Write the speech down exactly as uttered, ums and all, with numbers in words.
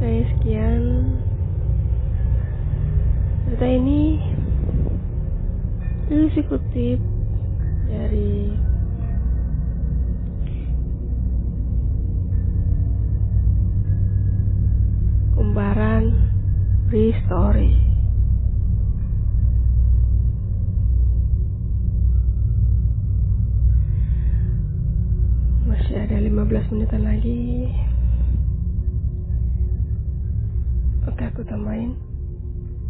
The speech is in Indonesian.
Oke, sekian cerita ini Lili kutip dari Kumparan Free Story. Masih ada lima belas menitan lagi. Oke, aku tambahin.